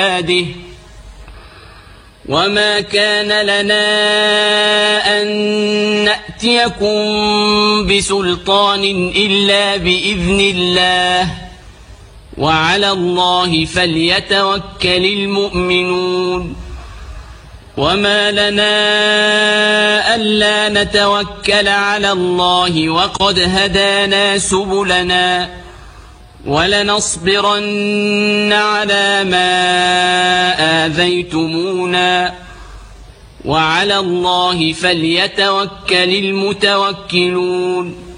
عباده وما كان لنا أن نأتيكم بسلطان إلا بإذن الله وعلى الله فليتوكل المؤمنون وما لنا ألا نتوكل على الله وقد هدانا سبلنا ولنصبرن على ما آذيتمونا وعلى الله فليتوكل المتوكلون